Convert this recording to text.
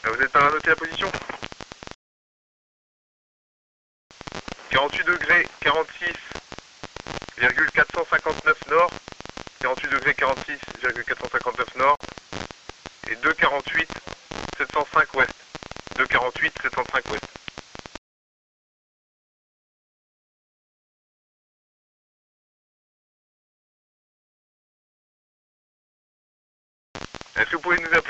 Vous êtes pas à noter la position? 48 degrés 46,459 nord, 48 degrés 46,459 nord, et 2,48 705 ouest. 2,48 705 ouest. Est-ce que vous pouvez nous